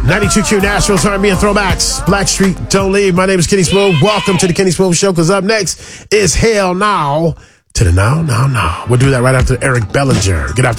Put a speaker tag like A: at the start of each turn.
A: 92Q Nashville's R&B and Throwbacks. Blackstreet, Don't Leave. My name is Kenny Smooth. Welcome to the Kenny Smooth Show, because up next is Hell Now to the Now. We'll do that right after Eric Bellinger. Good afternoon.